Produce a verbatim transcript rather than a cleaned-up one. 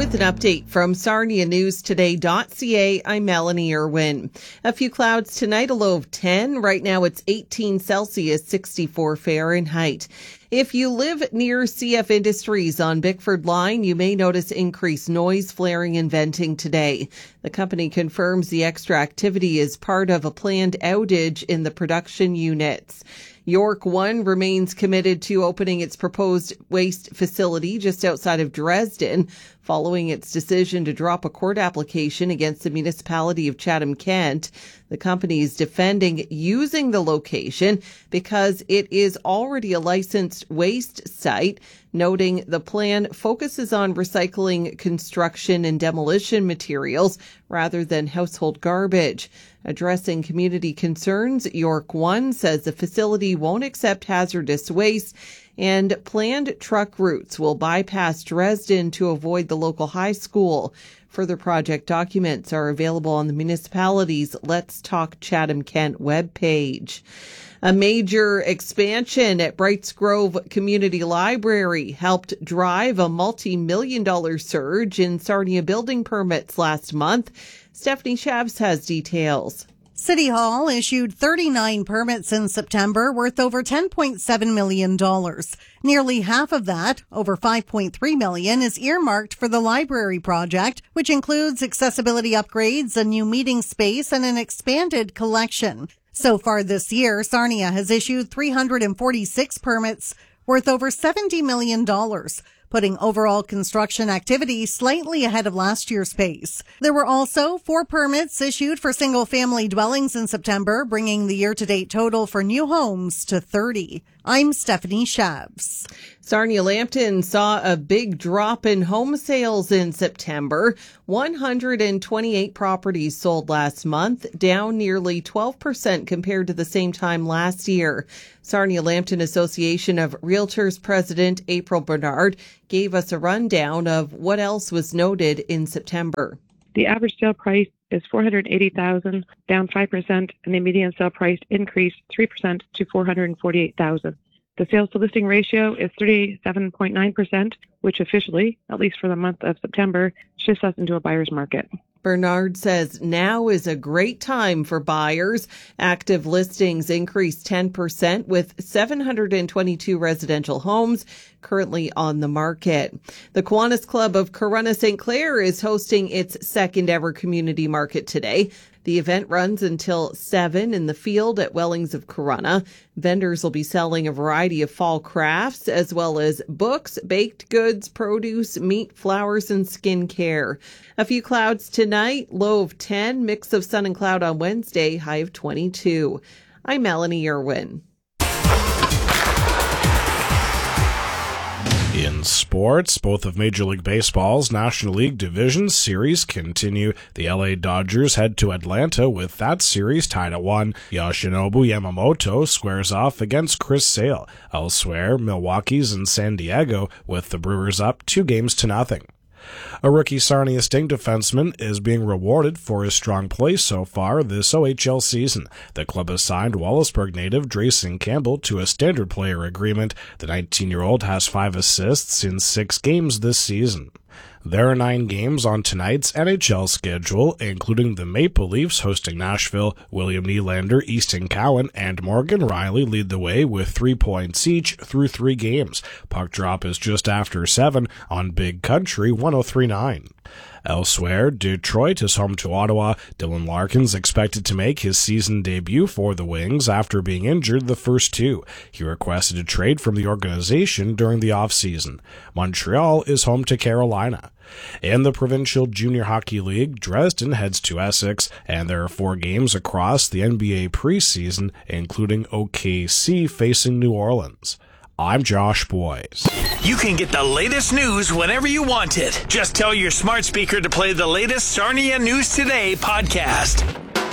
With an update from Sarnia News Today dot C A, I'm Melanie Irwin. A few clouds tonight, a low of ten. Right now it's eighteen Celsius, sixty-four Fahrenheit. If you live near C F Industries on Bickford Line, you may notice increased noise, flaring, and venting today. The company confirms the extra activity is part of a planned outage in the production units. York One remains committed to opening its proposed waste facility just outside of Dresden, following its decision to drop a court application against the municipality of Chatham-Kent. The company is defending using the location because it is already a licensed waste site, noting the plan focuses on recycling construction and demolition materials rather than household garbage. Addressing community concerns, York One says the facility won't accept hazardous waste and planned truck routes will bypass Dresden to avoid the local high school. Further project documents are available on the municipality's Let's Talk Chatham-Kent webpage. A major expansion at Brights Grove Community Library helped drive a multi-million dollar surge in Sarnia building permits last month. Stephanie Shabs has details. City Hall issued thirty-nine permits in September worth over ten point seven million dollars. Nearly half of that, over five point three million dollars, is earmarked for the library project, which includes accessibility upgrades, a new meeting space, and an expanded collection. So far this year, Sarnia has issued three hundred forty-six permits worth over seventy million dollars, putting overall construction activity slightly ahead of last year's pace. There were also four permits issued for single-family dwellings in September, bringing the year-to-date total for new homes to thirty. I'm Stephanie Shabs. Sarnia Lambton saw a big drop in home sales in September. one hundred twenty-eight properties sold last month, down nearly twelve percent compared to the same time last year. Sarnia Lambton Association of Realtors President April Bernard gave us a rundown of what else was noted in September. The average sale price is four hundred eighty thousand dollars, down five percent, and the median sale price increased three percent to four hundred forty-eight thousand dollars. The sales to listing ratio is thirty-seven point nine percent, which officially, at least for the month of September, shifts us into a buyer's market. Bernard says now is a great time for buyers. Active listings increased ten percent with seven hundred twenty-two residential homes currently on the market. The Kiwanis Club of Corunna Saint Clair is hosting its second ever community market today. The event runs until seven in the field at Wellings of Corunna. Vendors will be selling a variety of fall crafts as well as books, baked goods, produce, meat, flowers, and skincare. A few clouds tonight, low of ten, mix of sun and cloud on Wednesday, high of twenty-two. I'm Melanie Irwin. In sports, both of Major League Baseball's National League Division Series continue. The L A Dodgers head to Atlanta with that series tied at one. Yoshinobu Yamamoto squares off against Chris Sale. Elsewhere, Milwaukee's in San Diego with the Brewers up two games to nothing. A rookie Sarnia Sting defenseman is being rewarded for his strong play so far this O H L season. The club has signed Wallaceburg native Drayson Campbell to a standard player agreement. The nineteen-year-old has five assists in six games this season. There are nine games on tonight's N H L schedule, including the Maple Leafs hosting Nashville. William Nylander, Easton Cowan, and Morgan Riley lead the way with three points each through three games. Puck drop is just after seven on Big Country one oh three point nine. Elsewhere, Detroit is home to Ottawa. Dylan Larkin's expected to make his season debut for the Wings after being injured the first two. He requested a trade from the organization during the offseason. Montreal is home to Carolina. In the Provincial Junior Hockey League, Dresden heads to Essex, and there are four games across the N B A preseason, including O K C facing New Orleans. I'm Josh Boyes. You can get the latest news whenever you want it. Just tell your smart speaker to play the latest Sarnia News Today podcast.